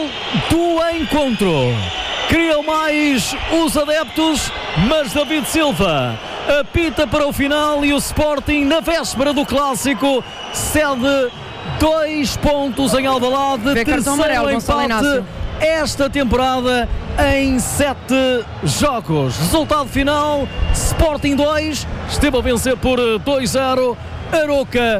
do encontro. Criam mais os adeptos, mas David Silva apita para o final e o Sporting, na véspera do clássico, cede 2 pontos em Alvalade. Terceiro empate esta temporada em 7 jogos. Resultado final: Sporting 2, esteve a vencer por 2-0, Arouca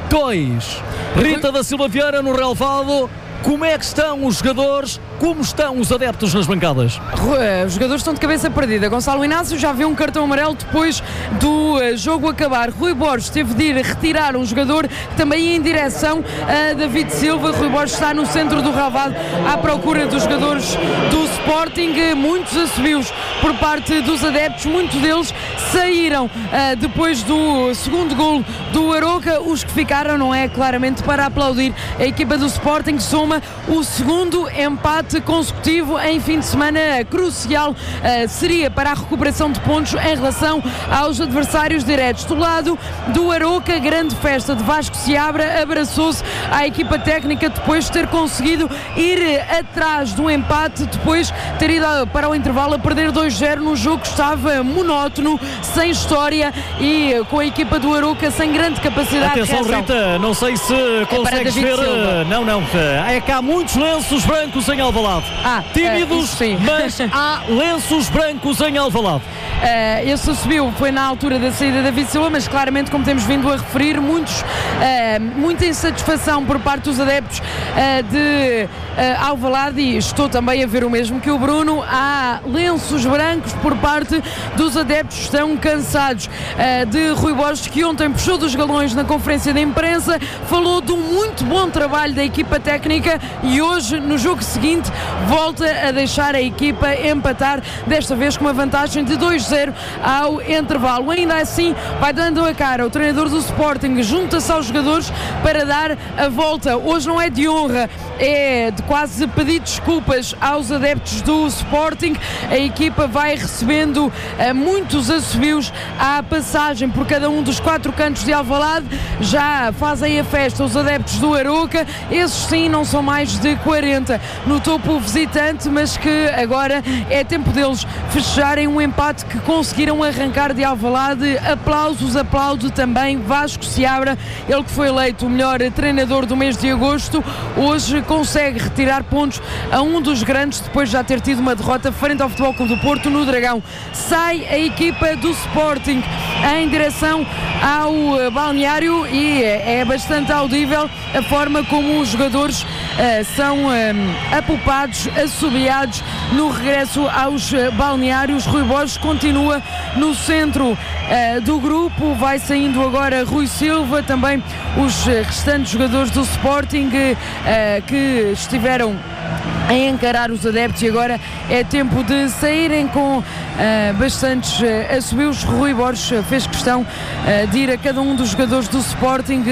2. Rita da Silva Vieira no relevado. Como é que estão os jogadores? Como estão os adeptos nas bancadas? Os jogadores estão de cabeça perdida. Gonçalo Inácio já viu um cartão amarelo depois do jogo acabar. Rui Borges teve de ir retirar um jogador também ia em direção a David Silva. Rui Borges está no centro do relvado à procura dos jogadores do Sporting. Muitos assobios por parte dos adeptos, muitos deles saíram depois do segundo golo do Arouca. Os que ficaram, não é, claramente para aplaudir a equipa do Sporting, que soma o segundo empate consecutivo em fim de semana crucial. Seria para a recuperação de pontos em relação aos adversários diretos. Do lado do Arouca, grande festa de Vasco Seabra, abraçou-se à equipa técnica depois de ter conseguido ir atrás do empate, depois de ter ido para o intervalo a perder 2-0 num jogo que estava monótono, sem história e com a equipa do Arouca sem grande capacidade de reação. Atenção, Rita, não sei se consegues ver. Não, é que há muitos lenços brancos em Alvalade. Tímidos, mas há lenços brancos em Alvalade. Esse subiu, foi na altura da saída da David Silva, mas claramente, como temos vindo a referir, muita insatisfação por parte dos adeptos de Alvalade, e estou também a ver o mesmo que o Bruno. Há lenços brancos por parte dos adeptos, estão cansados de Rui Borges, que ontem puxou dos galões na conferência de imprensa, falou de um muito bom trabalho da equipa técnica e hoje, no jogo seguinte, volta a deixar a equipa empatar, desta vez com uma vantagem de 2-0 ao intervalo. Ainda assim, vai dando a cara o treinador do Sporting, junta-se aos jogadores para dar a volta. Hoje não é de honra, é de quase pedir desculpas aos adeptos do Sporting. A equipa vai recebendo muitos assobios à passagem por cada um dos 4 cantos de Alvalade. Já fazem a festa os adeptos do Arouca, esses sim não são mais de 40 no topo visitante, mas que agora é tempo deles fecharem um empate que conseguiram arrancar de Alvalade. Aplausos, aplaude também Vasco Seabra, ele que foi eleito o melhor treinador do mês de agosto, hoje consegue retirar pontos a um dos grandes depois de já ter tido uma derrota frente ao Futebol Clube do Porto no Dragão. Sai a equipa do Sporting em direção ao balneário e é bastante audível a forma como os jogadores são apupados, assobiados no regresso aos balneários. Rui Borges continua no centro do grupo, vai saindo agora Rui Silva, também os restantes jogadores do Sporting que estiveram a encarar os adeptos, e agora é tempo de saírem com bastantes assobios. Rui Borges fez questão de ir a cada um dos jogadores do Sporting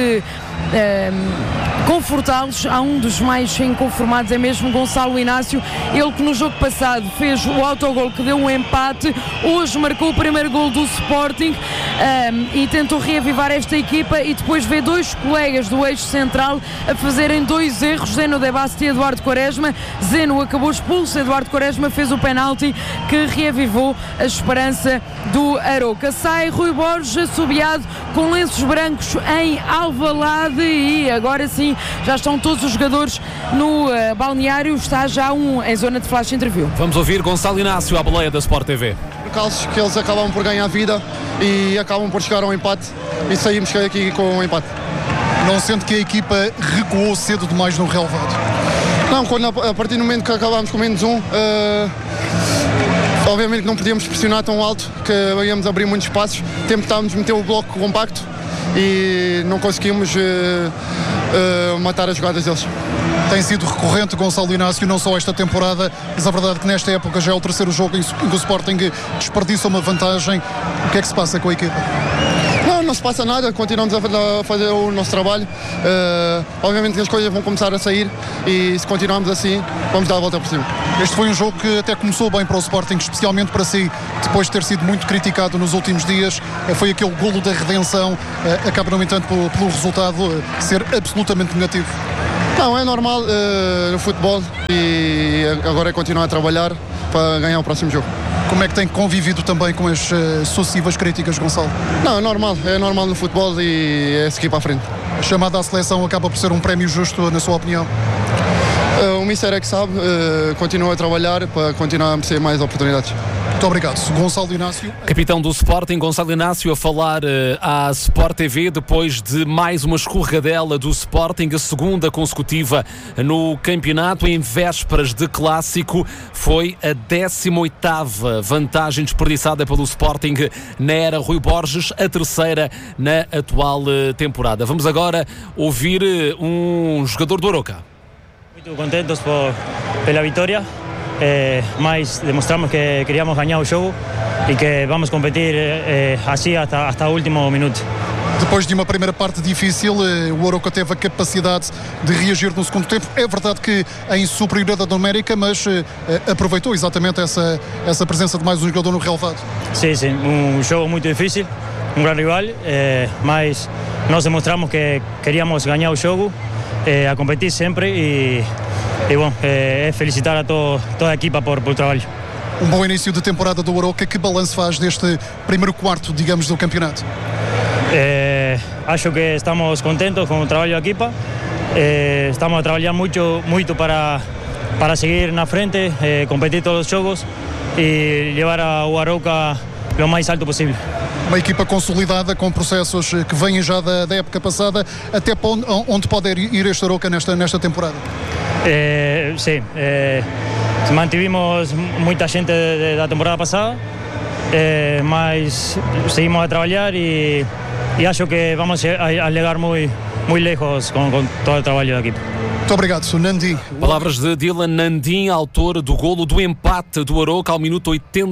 confortá-los. Há um dos mais inconformados, é mesmo Gonçalo Inácio, ele que no jogo passado fez o autogol que deu um empate, hoje marcou o primeiro gol do Sporting e tentou reavivar esta equipa, e depois vê 2 colegas do eixo central a fazerem 2 erros, Zeno De Basti e Eduardo Quaresma. Zeno acabou expulso, Eduardo Quaresma fez o penalti que reavivou a esperança do Arouca. Sai Rui Borges assobiado com lenços brancos em Alvalade, e agora sim já estão todos os jogadores no balneário, está já em zona de flash interview. Vamos ouvir Gonçalo Inácio à boleia da Sport TV. Calços que eles acabam por ganhar vida e acabam por chegar ao empate e saímos aqui com um empate. Não sente que a equipa recuou cedo demais no relevado? Não, a partir do momento que acabámos com menos um, obviamente que não podíamos pressionar tão alto, que íamos abrir muitos espaços, tentámos meter o bloco compacto e não conseguimos matar as jogadas deles. Tem sido recorrente, Gonçalo Inácio, não só esta temporada, mas a verdade é que nesta época já é o 3º jogo em que o Sporting desperdiça uma vantagem. O que é que se passa com a equipa? Não se passa nada, continuamos a fazer o nosso trabalho. Obviamente que as coisas vão começar a sair e se continuarmos assim, vamos dar a volta por cima. Este foi um jogo que até começou bem para o Sporting, especialmente para si, depois de ter sido muito criticado nos últimos dias. Foi aquele golo da redenção, acaba no entanto pelo resultado ser absolutamente negativo. Não, é normal no futebol e agora é continuar a trabalhar para ganhar o próximo jogo. Como é que tem convivido também com as sucessivas críticas, Gonçalo? Não, é normal no futebol e é seguir para a frente. A chamada à seleção acaba por ser um prémio justo, na sua opinião? O Mister é que sabe, continua a trabalhar para continuar a merecer mais oportunidades. Muito obrigado. Gonçalo Inácio. Capitão do Sporting, Gonçalo Inácio, a falar à Sport TV depois de mais uma escorregadela do Sporting, a segunda consecutiva no campeonato, em vésperas de clássico. Foi a 18ª vantagem desperdiçada pelo Sporting na era Rui Borges, a terceira na atual temporada. Vamos agora ouvir um jogador do Arouca. Muito contentos pela vitória. Mas demostramos que queríamos ganhar o jogo e que vamos competir assim até o último minuto. Depois de uma primeira parte difícil, o Arouca teve a capacidade de reagir no segundo tempo. É verdade que em superioridade numérica, mas aproveitou exatamente essa presença de mais um jogador no relevado. Sim, um jogo muito difícil, um grande rival, mas nós demonstramos que queríamos ganhar o jogo, a competir sempre e bom, felicitar a toda a equipa por trabalho. Um bom início de temporada do Arouca. Que balanço faz deste primeiro quarto, digamos, do campeonato? Acho que estamos contentos com o trabalho da equipa. Estamos a trabalhar muito para seguir na frente, competir todos os jogos e levar o Arouca o mais alto possível. Uma equipa consolidada, com processos que vêm já da época passada. Até onde pode ir este Arouca nesta temporada? Sim, mantivemos muita gente da temporada passada, mas seguimos a trabalhar e acho que vamos a chegar muito lejos com todo o trabalho da equipe. Muito obrigado, Nandim. Palavras de Dylan Nandim, autor do golo do empate do Arouca ao minuto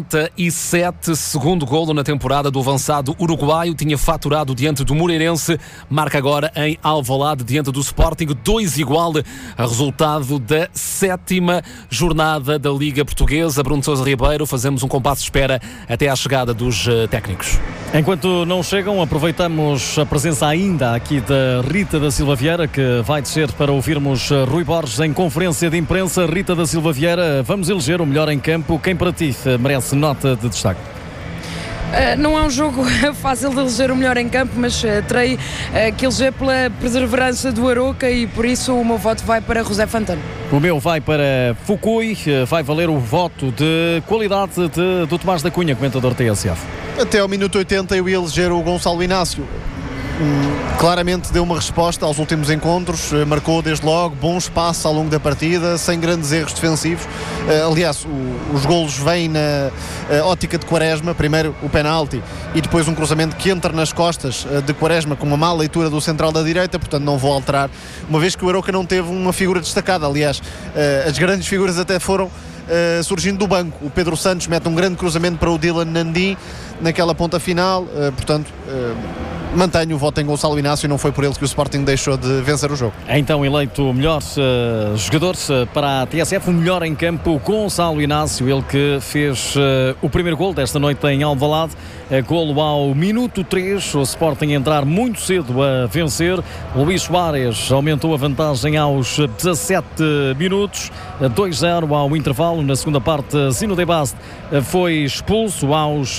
87, segundo golo na temporada do avançado uruguaio, tinha faturado diante do Moreirense, marca agora em Alvalade diante do Sporting, 2-igual, a resultado da 7ª jornada da Liga Portuguesa. Bruno Sousa Ribeiro, fazemos um compasso de espera até à chegada dos técnicos. Enquanto não chegam, aproveitamos a presença ainda aqui da Rita da Silva Vieira, que vai descer para ouvirmos Rui Borges em conferência de imprensa. Rita da Silva Vieira, vamos eleger o melhor em campo. Quem para ti merece nota de destaque? Não é um jogo fácil de eleger o melhor em campo, mas terei que eleger pela perseverança do Arouca e por isso o meu voto vai para José Fantano. O meu vai para Fukui, vai valer o voto de qualidade do Tomás da Cunha, comentador TSF. Até ao minuto 80 eu ia eleger o Gonçalo Inácio. Claramente deu uma resposta aos últimos encontros, marcou desde logo, bom espaço ao longo da partida, sem grandes erros defensivos. Aliás, os golos vêm na ótica de Quaresma, primeiro o penalti e depois um cruzamento que entra nas costas de Quaresma com uma má leitura do central da direita, portanto não vou alterar, uma vez que o Arouca não teve uma figura destacada. Aliás, as grandes figuras até foram surgindo do banco. O Pedro Santos mete um grande cruzamento para o Dylan Nandim naquela ponta final, portanto mantenho o voto em Gonçalo Inácio, não foi por ele que o Sporting deixou de vencer o jogo. Então eleito o melhor jogador para a TSF, o melhor em campo, Gonçalo Inácio, ele que fez o primeiro gol desta noite em Alvalade, golo ao minuto 3, o Sporting entrar muito cedo a vencer. Luís Soares aumentou a vantagem aos 17 minutos, 2-0 ao intervalo. Na segunda parte, Zino de Bast foi expulso aos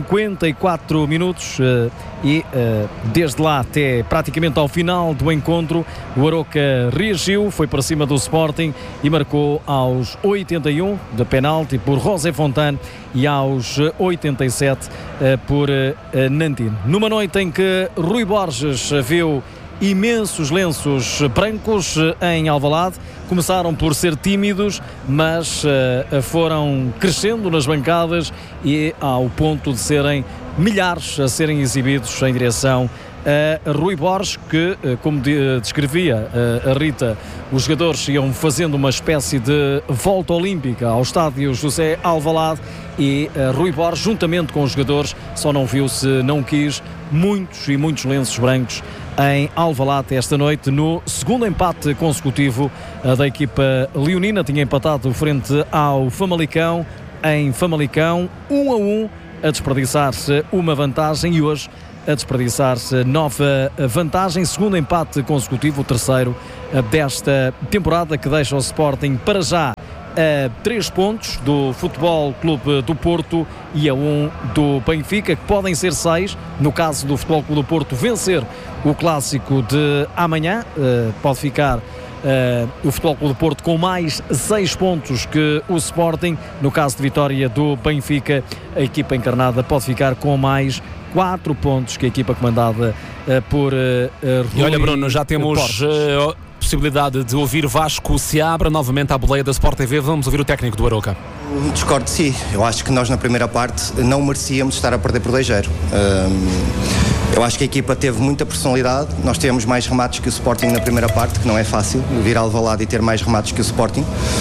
54 minutos e desde lá até praticamente ao final do encontro o Arouca reagiu, foi para cima do Sporting e marcou aos 81 de penalti por José Fontane e aos 87 por Nandim. Numa noite em que Rui Borges viu imensos lenços brancos em Alvalade, começaram por ser tímidos, mas foram crescendo nas bancadas e ao ponto de serem milhares a serem exibidos em direção a Rui Borges, que, como descrevia a Rita, os jogadores iam fazendo uma espécie de volta olímpica ao estádio José Alvalade e Rui Borges, juntamente com os jogadores, só não viu, se não quis, muitos e muitos lenços brancos em Alvalade esta noite, no segundo empate consecutivo da equipa leonina. Tinha empatado frente ao Famalicão, em Famalicão, 1-1, a desperdiçar-se uma vantagem, e hoje a desperdiçar nova vantagem, segundo empate consecutivo, o terceiro desta temporada, que deixa o Sporting para já a 3 pontos do Futebol Clube do Porto e a 1 do Benfica, que podem ser 6, no caso do Futebol Clube do Porto vencer o clássico de amanhã, pode ficar o Futebol Clube do Porto com mais 6 pontos que o Sporting. No caso de vitória do Benfica, a equipa encarnada pode ficar com mais 4 pontos que a equipa comandada por Rui. E olha, Bruno, já temos possibilidade de ouvir Vasco Seabra novamente à boleia da Sport TV. Vamos ouvir o técnico do Arouca. Discordo de si. Eu acho que nós na primeira parte não merecíamos estar a perder por 2-0. Eu acho que a equipa teve muita personalidade. Nós tivemos mais remates que o Sporting na primeira parte, que não é fácil vir ao Alvalade e ter mais remates que o Sporting.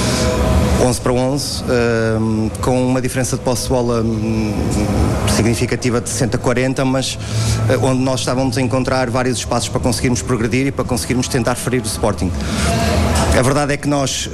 11-11, com uma diferença de posse de bola significativa de 60-40, mas onde nós estávamos a encontrar vários espaços para conseguirmos progredir e para conseguirmos tentar ferir o Sporting. A verdade é que nós,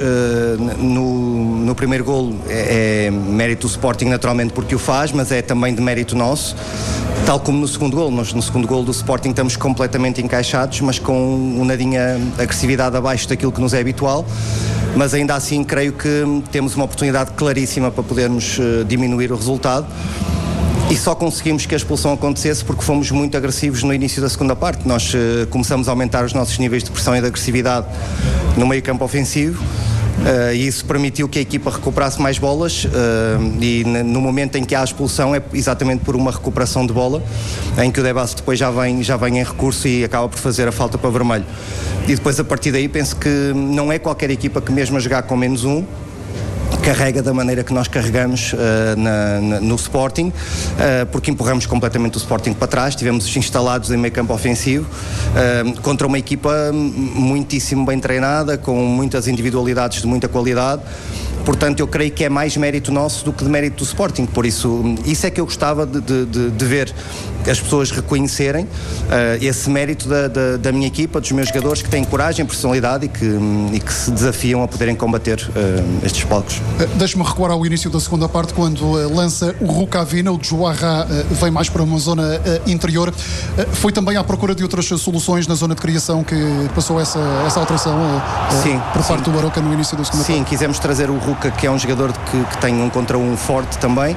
no primeiro golo, é mérito do Sporting naturalmente porque o faz, mas é também de mérito nosso, tal como no segundo golo. Nós no segundo golo do Sporting estamos completamente encaixados, mas com um nadinha agressividade abaixo daquilo que nos é habitual, mas ainda assim creio que temos uma oportunidade claríssima para podermos diminuir o resultado. E só conseguimos que a expulsão acontecesse porque fomos muito agressivos no início da segunda parte. Nós começamos a aumentar os nossos níveis de pressão e de agressividade no meio campo ofensivo, e isso permitiu que a equipa recuperasse mais bolas, e no momento em que há a expulsão é exatamente por uma recuperação de bola, em que o Debasso depois já vem em recurso e acaba por fazer a falta para vermelho. E depois, a partir daí, penso que não é qualquer equipa que, mesmo a jogar com menos um, carrega da maneira que nós carregamos no Sporting, porque empurramos completamente o Sporting para trás. Estivemos instalados em meio campo ofensivo, contra uma equipa muitíssimo bem treinada, com muitas individualidades de muita qualidade. Portanto, eu creio que é mais mérito nosso do que de mérito do Sporting. Por isso é que eu gostava de ver as pessoas reconhecerem esse mérito da minha equipa, dos meus jogadores, que têm coragem, personalidade e que se desafiam a poderem combater estes palcos. Deixe-me recuar ao início da segunda parte, quando lança o Rukavina. O Juarra vem mais para uma zona interior. Foi também à procura de outras soluções na zona de criação que passou essa alteração por parte do Arouca no início da segunda parte? Sim, quisemos trazer o Ruka, que é um jogador que tem um contra um forte também,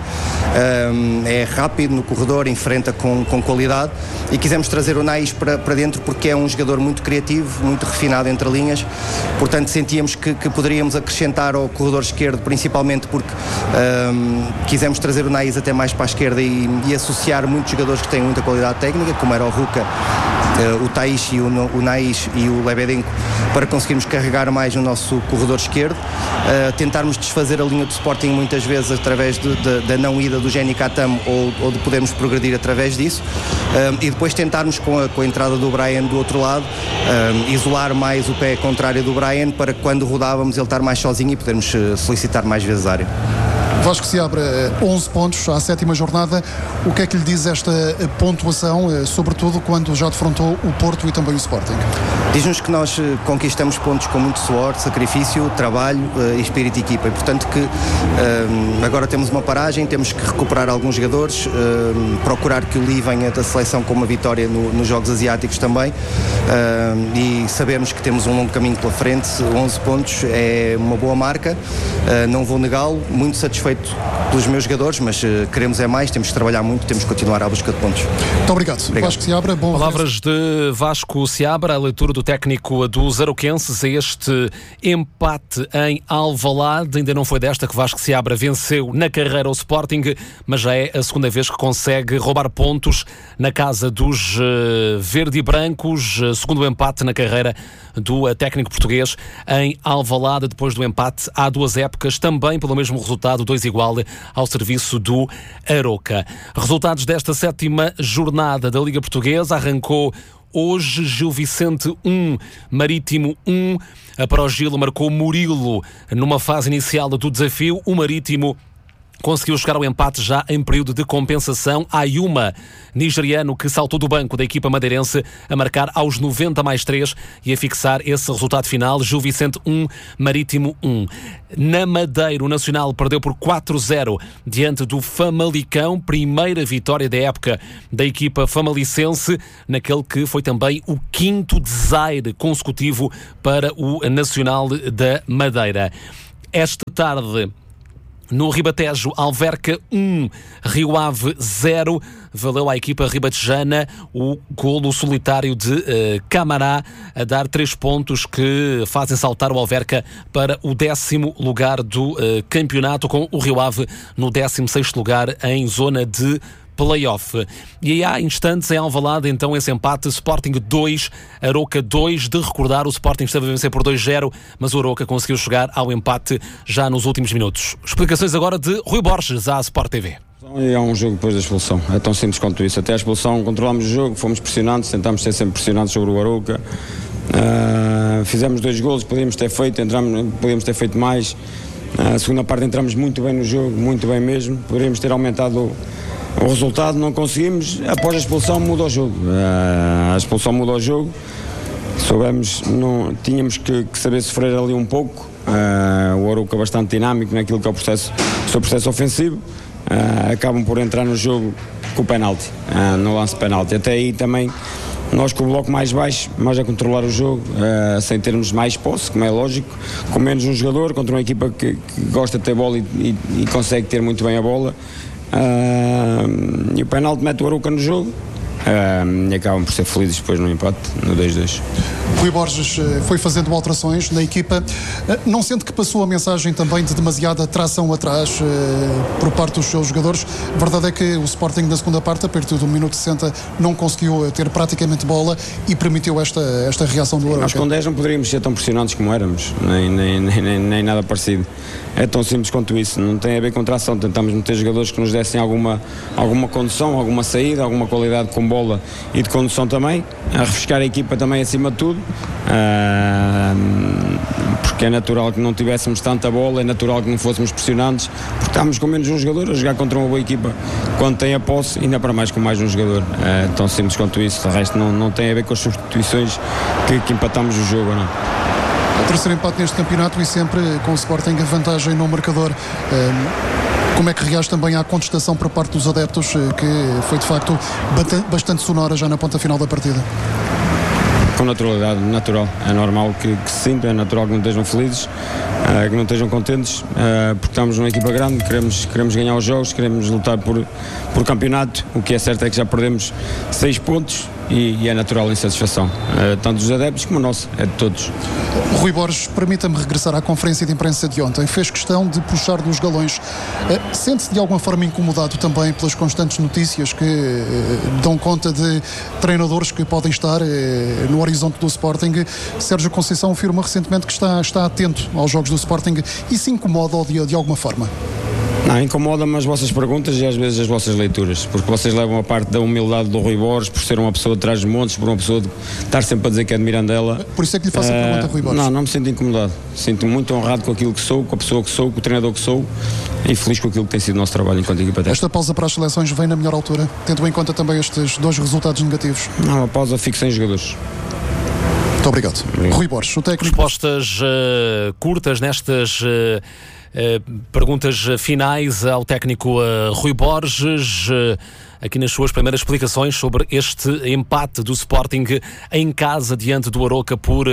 é rápido no corredor, enfrenta com qualidade, e quisemos trazer o Nais para dentro porque é um jogador muito criativo, muito refinado entre linhas. Portanto, sentíamos que poderíamos acrescentar ao corredor esquerdo, principalmente porque quisemos trazer o Nais até mais para a esquerda e associar muitos jogadores que têm muita qualidade técnica, como era o Ruka, o Taishi, o Nais e o Lebedenko, para conseguirmos carregar mais no nosso corredor esquerdo, tentarmos desfazer a linha do Sporting muitas vezes através da não ida do Jenny Katam ou de podermos progredir através disso, e depois tentarmos com a entrada do Brian do outro lado, isolar mais o pé contrário do Brian, para que quando rodávamos ele estar mais sozinho e podermos solicitar mais vezes a área. Vasco Seabra, 11 pontos à 7ª jornada. O que é que lhe diz esta pontuação, sobretudo quando já defrontou o Porto e também o Sporting? Diz-nos que nós conquistamos pontos com muito suor, sacrifício, trabalho e espírito de equipa. E, portanto, que agora temos uma paragem, temos que recuperar alguns jogadores, procurar que o Lee venha da seleção com uma vitória nos Jogos Asiáticos também, e sabermos que temos um longo caminho pela frente. 11 pontos é uma boa marca, não vou negá-lo, muito satisfeito pelos meus jogadores, mas queremos é mais, temos que trabalhar muito, temos que continuar à busca de pontos. Muito obrigado. Vasco Seabra, bom Palavras de Vasco Seabra, a leitura do técnico dos arauquenses a este empate em Alvalade. Ainda não foi desta que Vasco Seabra venceu na carreira o Sporting, mas já é a segunda vez que consegue roubar pontos na casa dos verde e brancos, segundo empate na carreira do técnico português em Alvalade, depois do empate há 2 épocas, também pelo mesmo resultado, 2-2 ao serviço do Arouca. Resultados desta 7ª jornada da Liga Portuguesa. Arrancou hoje Gil Vicente 1, Marítimo 1. Para o Gil marcou Murilo numa fase inicial do desafio. O Marítimo conseguiu chegar ao empate já em período de compensação. Ayuma, nigeriano, que saltou do banco da equipa madeirense a marcar aos 90+3 e a fixar esse resultado final. Gil Vicente 1, Marítimo 1. Na Madeira, o Nacional perdeu por 4-0 diante do Famalicão, primeira vitória da época da equipa famalicense, naquele que foi também o 5º desaire consecutivo para o Nacional da Madeira. Esta tarde, no Ribatejo, Alverca 1, Rio Ave 0, valeu à equipa ribatejana o golo solitário de Camará, a dar 3 pontos que fazem saltar o Alverca para o 10º lugar do campeonato, com o Rio Ave no 16º lugar em zona de play-off. E aí há instantes em Alvalade, então, esse empate, Sporting 2, Aroca 2. De recordar, o Sporting esteve a vencer por 2-0, mas o Aroca conseguiu chegar ao empate já nos últimos minutos. Explicações agora de Rui Borges à Sport TV. É um jogo depois da expulsão, é tão simples quanto isso. Até a expulsão controlámos o jogo, fomos pressionantes, tentámos ser sempre pressionantes sobre o Aroca. Fizemos 2 golos, podíamos ter feito mais. A segunda parte entramos muito bem no jogo, muito bem mesmo. Poderíamos ter aumentado o resultado, não conseguimos. Após a expulsão muda o jogo. A expulsão muda o jogo. Tínhamos que saber sofrer ali um pouco. O Aroca bastante dinâmico naquilo que é o seu processo ofensivo. Acabam por entrar no jogo com o penalti, no lance de penalti. Até aí também nós, com o bloco mais baixo, mais a controlar o jogo, sem termos mais posse, como é lógico, com menos um jogador, contra uma equipa que gosta de ter bola e consegue ter muito bem a bola. E o penalti mete o Aroca no jogo e acabam por ser felizes depois no empate, no 2-2. Rui Borges foi fazendo alterações na equipa. Não sente que passou a mensagem também de demasiada tração atrás por parte dos seus jogadores? A verdade é que o Sporting na segunda parte, a partir do minuto 60, não conseguiu ter praticamente bola e permitiu esta reação do Aroca. Nós com 10 não poderíamos ser tão pressionantes como éramos, nem nada parecido. É tão simples quanto isso, não tem a ver com tração. Tentamos meter jogadores que nos dessem alguma condução, alguma saída, alguma qualidade com bola e de condução também, a refrescar a equipa também acima de tudo, porque é natural que não tivéssemos tanta bola, é natural que não fôssemos pressionantes, porque estamos com menos um jogador a jogar contra uma boa equipa quando tem a posse, ainda para mais com mais um jogador. É tão simples quanto isso. O resto não tem a ver com as substituições que empatamos o jogo, não. O terceiro empate neste campeonato e sempre com o Sporting a vantagem no marcador. Como é que reage também à contestação por parte dos adeptos, que foi de facto bastante sonora já na ponta final da partida? Com naturalidade, natural. É normal que se sintam, é natural que não estejam felizes, que não estejam contentes, porque estamos numa equipa grande, queremos ganhar os jogos, queremos lutar por campeonato. O que é certo é que já perdemos 6 pontos e é natural a insatisfação, tanto dos adeptos como a nossa, é de todos. Rui Borges, permita-me regressar à conferência de imprensa de ontem. Fez questão de puxar dos galões. Sente-se de alguma forma incomodado também pelas constantes notícias que dão conta de treinadores que podem estar no horizonte do Sporting? Sérgio Conceição afirma recentemente que está atento aos jogos do Sporting e se incomoda de alguma forma. Não, incomoda-me as vossas perguntas e às vezes as vossas leituras, porque vocês levam a parte da humildade do Rui Borges, por ser uma pessoa de trás dos montes, por uma pessoa de estar sempre a dizer que é de Mirandela. Por isso é que lhe faço a pergunta, Rui Borges. Não me sinto incomodado. Sinto-me muito honrado com aquilo que sou, com a pessoa que sou, com o treinador que sou e feliz com aquilo que tem sido o nosso trabalho enquanto equipa técnica. Esta pausa para as seleções vem na melhor altura, tendo em conta também estes 2 resultados negativos? Não, a pausa fica sem jogadores. Muito obrigado. Rui Borges, o técnico. Respostas curtas nestas perguntas finais ao técnico Rui Borges, aqui nas suas primeiras explicações sobre este empate do Sporting em casa diante do Aroca por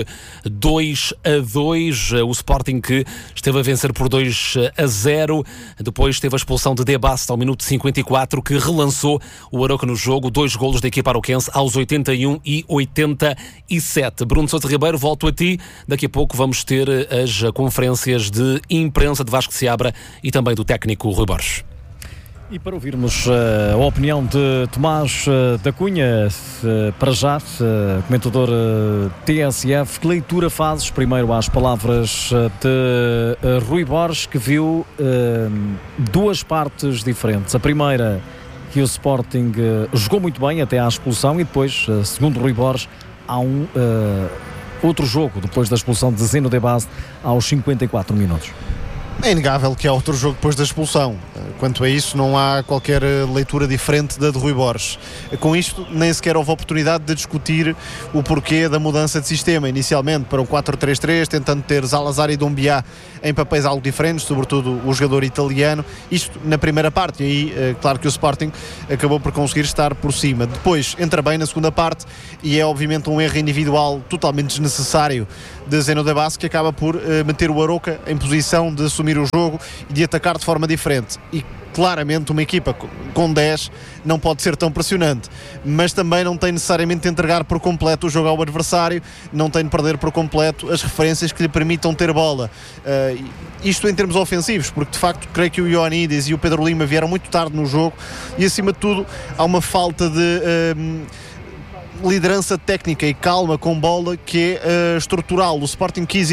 2-2. O Sporting que esteve a vencer por 2-0, depois teve a expulsão de Debast ao minuto 54, que relançou o Aroca no jogo. 2 golos da equipa aroquense aos 81 e 87. Bruno Sousa Ribeiro, volto a ti. Daqui a pouco vamos ter as conferências de imprensa de Vasco Seabra e também do técnico Rui Borges. E para ouvirmos a opinião de Tomás da Cunha, para já, comentador TSF, que leitura fazes primeiro às palavras de Rui Borges, que viu 2 partes diferentes. A primeira, que o Sporting jogou muito bem até à expulsão, e depois, segundo Rui Borges, há outro jogo depois da expulsão de Zeno Debast aos 54 minutos. É inegável que há outro jogo depois da expulsão. Quanto a isso, não há qualquer leitura diferente da de Rui Borges. Com isto, nem sequer houve oportunidade de discutir o porquê da mudança de sistema. Inicialmente para um 4-3-3, tentando ter Zalazar e Doumbia em papéis algo diferentes, sobretudo o jogador italiano. Isto na primeira parte. E aí, claro que o Sporting acabou por conseguir estar por cima. Depois, entra bem na segunda parte e é obviamente um erro individual totalmente desnecessário de Zeno de Bas, que acaba por meter o Arouca em posição de assumir o jogo e de atacar de forma diferente. E claramente uma equipa com 10 não pode ser tão pressionante, mas também não tem necessariamente de entregar por completo o jogo ao adversário, não tem de perder por completo as referências que lhe permitam ter bola. Isto em termos ofensivos, porque de facto creio que o Ioannidis e o Pedro Lima vieram muito tarde no jogo e acima de tudo há uma falta de liderança técnica e calma com bola que é estrutural. O Sporting quis